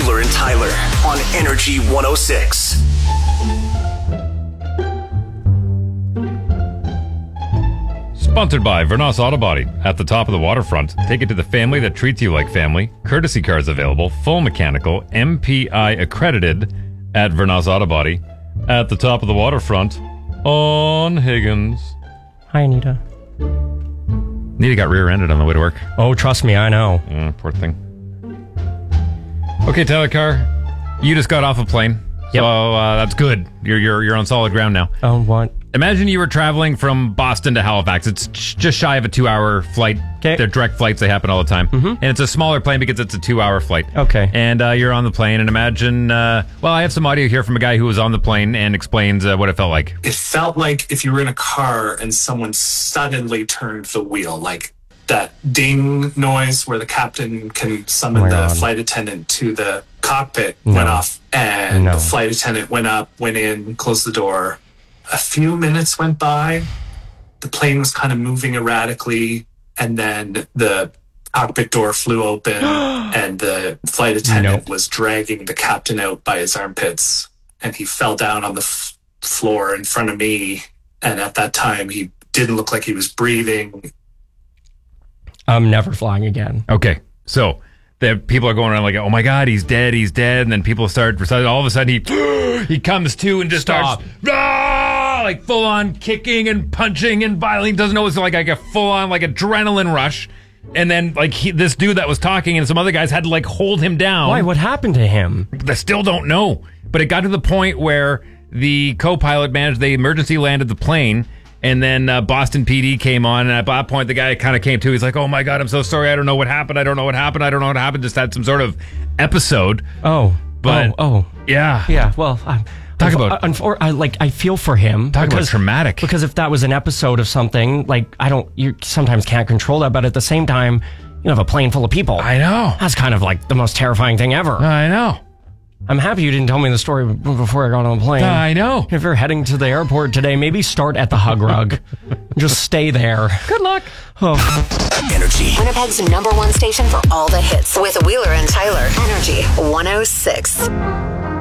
Wheeler and Tyler on Energy 106. Sponsored by Vernos Auto Body. At the top of the waterfront, take it to the family that treats you like family. Courtesy cars available, full mechanical, MPI accredited at Vernos Auto Body. At the top of the waterfront on Higgins. Hi, Anita. Nita got rear-ended on the way to work. Oh, trust me, I know. Poor thing. Okay, Tyler Carr, you just got off a plane. Yep. So that's good. You're on solid ground now. Oh, what? Imagine you were traveling from Boston to Halifax. It's just shy of a 2-hour flight. Okay. They're direct flights. They happen all the time. Mm-hmm. And it's a smaller plane because it's a 2-hour flight. Okay. And you're on the plane, and imagine... I have some audio here from a guy who was on the plane and explains what it felt like. It felt like if you were in a car and someone suddenly turned the wheel, like that ding noise where the captain can summon the flight attendant to the cockpit went off, and the flight attendant went up, went in, closed the door. A few minutes went by. The plane was kind of moving erratically, and then the cockpit door flew open, and the flight attendant was dragging the captain out by his armpits, and he fell down on the floor in front of me. And at that time, he didn't look like he was breathing. I'm never flying again. Okay, so the people are going around like, oh my God, he's dead, and then people start reciting. All of a sudden, he comes to and just starts like full on kicking and punching and violently. Doesn't know, it's like a full on like adrenaline rush. And then like this dude that was talking and some other guys had to like hold him down. Why? What happened to him? I still don't know. But it got to the point where the co-pilot they emergency landed the plane. And then Boston PD came on, and at that point, the guy kind of came to. He's like, oh, my God, I'm so sorry. I don't know what happened. Just had some sort of episode. But yeah. Well, I feel for him. Talk about traumatic. Because if that was an episode of something, like, you sometimes can't control that. But at the same time, you have a plane full of people. I know. That's kind of like the most terrifying thing ever. I know. I'm happy you didn't tell me the story before I got on the plane. I know. If you're heading to the airport today, maybe start at the hug rug. Just stay there. Good luck. Energy. Winnipeg's #1 station for all the hits with Wheeler and Tyler. Energy 106.